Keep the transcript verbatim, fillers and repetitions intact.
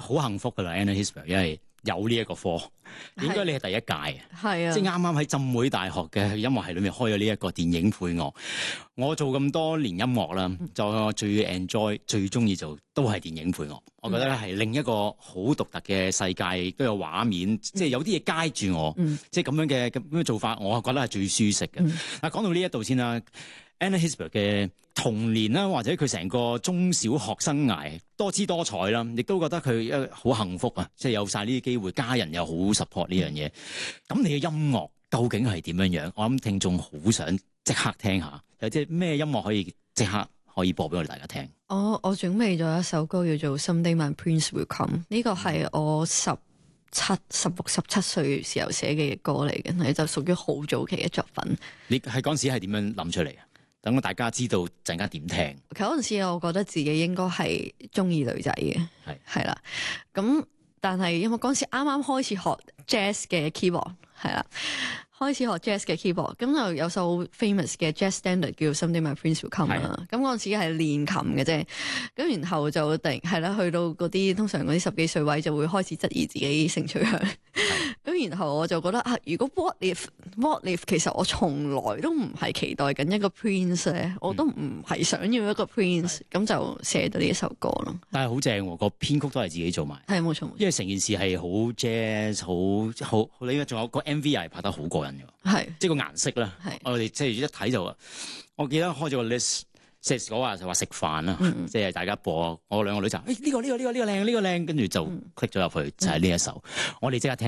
好幸福噶啦 Anna Hisberg， 因為有呢一個科，應該你係第一屆， 係啊， 即係啱啱喺浸會大學嘅音樂系裏面開咗呢一個電影配樂。我做咁多年音樂啦，就我最 enjoy 最中意做都係電影配樂。我覺得係另一個好獨特嘅世界，亦都有畫面，即係有啲嘢街住我， 嗯、 即係咁樣嘅咁樣做法，我覺得係最舒適嘅。嗱、嗯，講到呢一度先啦。Anna Hisberg 嘅童年啦，或者佢成個中小學生涯多姿多彩啦，亦都覺得佢一好幸福啊！即係有晒呢啲機會，家人又好 support 呢樣嘢。咁你嘅音樂究竟係點樣樣？我諗聽眾好想即刻聽下，有啲咩音樂可以即刻可以播俾我哋大家聽？ 我我準備咗一首歌叫做《Someday My Prince Will Come》，呢個係我十七、十六、十七歲時候寫嘅歌嚟嘅，係就屬於好早期嘅作品。 你係嗰陣時係點樣諗出嚟啊？等大家知道陣間點聽。 其實嗰陣時我覺得自己應該係中意女仔嘅，係係啦。咁但係因為嗰陣時啱啱開始學 jazz 嘅 keyboard， 係啦。開始學 jazz 嘅 keyboard， 咁就有首 famous 嘅 jazz standard 叫 Someday My Prince Will Come 啦。咁嗰陣時係練琴嘅啫，咁然後就突然係啦，去到嗰啲通常嗰啲十幾歲位就會開始質疑自己性取向。咁然後我就覺得啊，如果 what if what if 其實我從來都唔係期待緊一個 prince 咧，我都唔係想要一個 prince，咁就寫到呢一首歌咯。 但係好正喎，個編曲都係自己做埋。 係冇錯， 因為成件事係好 jazz，好好你仲有個 M V 係拍得好過癮。 係， 即係個顏色啦。我哋即係一睇就，我記得開咗個 list，即係嗰日就話食飯啦，嗯、即係大家播，我兩個女就，誒、哎、呢、呢個呢、呢個呢、呢個呢、呢個靚，呢、呢個靚，跟住就 click 咗入去，就係、是、呢一首，嗯、我哋即刻聽。